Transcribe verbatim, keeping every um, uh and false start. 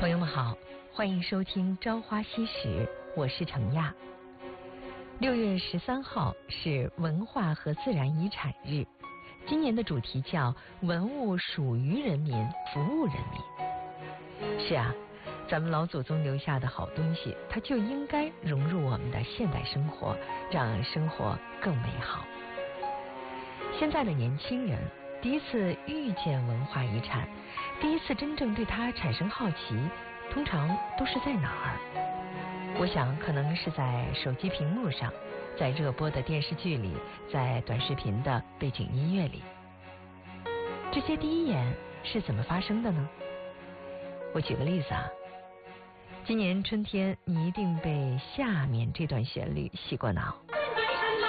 朋友们好，欢迎收听《朝花夕拾》，我是程亚。六月十三号是文化和自然遗产日，今年的主题叫“文物属于人民，服务人民”。是啊，咱们老祖宗留下的好东西，它就应该融入我们的现代生活，让生活更美好。现在的年轻人第一次遇见文化遗产，第一次真正对它产生好奇，通常都是在哪儿？我想可能是在手机屏幕上，在热播的电视剧里，在短视频的背景音乐里。这些第一眼是怎么发生的呢？我举个例子啊，今年春天你一定被下面这段旋律洗过脑。